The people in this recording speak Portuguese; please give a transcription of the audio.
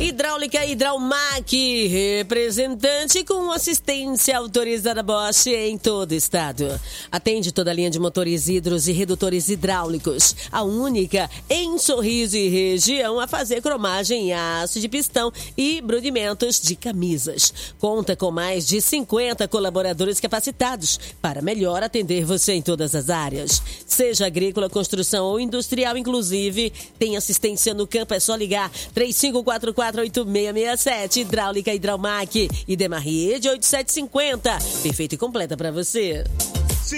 Hidráulica Hidraumac, representante com assistência autorizada Bosch em todo o estado. Atende toda a linha de motores hidros e redutores hidráulicos. A única em Sorriso e região a fazer cromagem em aço de pistão e brudimentos de camisas. Conta com mais de 50 colaboradores capacitados para melhor atender você em todas as áreas. Seja agrícola, construção ou industrial, inclusive, tem assistência no campo, é só ligar 35448667. Hidráulica Hidraumac e Demarriede 8750. Perfeita e completa para você.